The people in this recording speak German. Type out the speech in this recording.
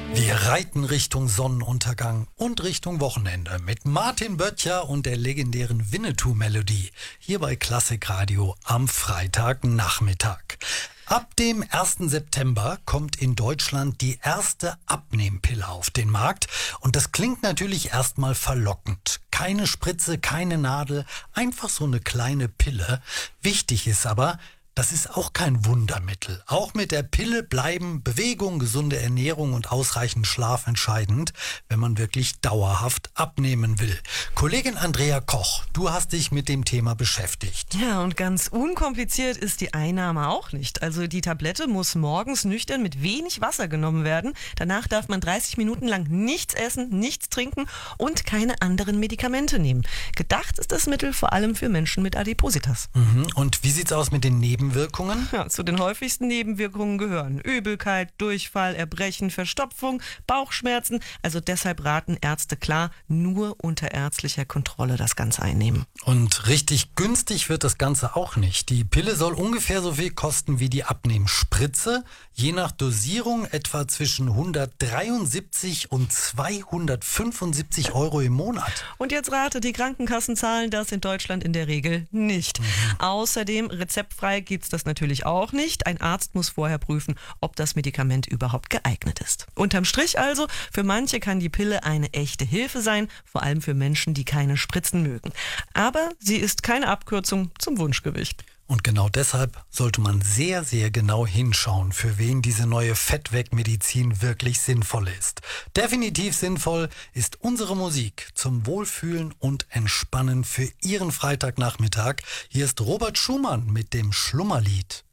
Wir reiten Richtung Sonnenuntergang und Richtung Wochenende mit Martin Böttcher und der legendären Winnetou-Melodie hier bei Klassikradio am Freitagnachmittag. Ab dem 1. September kommt in Deutschland die erste Abnehmpille auf den Markt und das klingt natürlich erstmal verlockend. Keine Spritze, keine Nadel, einfach so eine kleine Pille. Wichtig ist aber, das ist auch kein Wundermittel. Auch mit der Pille bleiben Bewegung, gesunde Ernährung und ausreichend Schlaf entscheidend, wenn man wirklich dauerhaft abnehmen will. Kollegin Andrea Koch, du hast dich mit dem Thema beschäftigt. Ja, und ganz unkompliziert ist die Einnahme auch nicht. Also die Tablette muss morgens nüchtern mit wenig Wasser genommen werden. Danach darf man 30 Minuten lang nichts essen, nichts trinken und keine anderen Medikamente nehmen. Gedacht ist das Mittel vor allem für Menschen mit Adipositas. Und wie sieht's aus mit den Nebenwirkungen? Ja, zu den häufigsten Nebenwirkungen gehören Übelkeit, Durchfall, Erbrechen, Verstopfung, Bauchschmerzen. Also deshalb raten Ärzte klar, nur unter ärztlicher Kontrolle das Ganze einnehmen. Und richtig günstig wird das Ganze auch nicht. Die Pille soll ungefähr so viel kosten wie die Abnehmspritze. Je nach Dosierung etwa zwischen 173 und 275 Euro im Monat. Und jetzt rate, die Krankenkassen zahlen das in Deutschland in der Regel nicht. Außerdem rezeptfrei gibt's das natürlich auch nicht. Ein Arzt muss vorher prüfen, ob das Medikament überhaupt geeignet ist. Unterm Strich also, für manche kann die Pille eine echte Hilfe sein, vor allem für Menschen, die keine Spritzen mögen. Aber sie ist keine Abkürzung zum Wunschgewicht. Und genau deshalb sollte man sehr, sehr genau hinschauen, für wen diese neue Fettwegmedizin wirklich sinnvoll ist. Definitiv sinnvoll ist unsere Musik zum Wohlfühlen und Entspannen für Ihren Freitagnachmittag. Hier ist Robert Schumann mit dem Schlummerlied.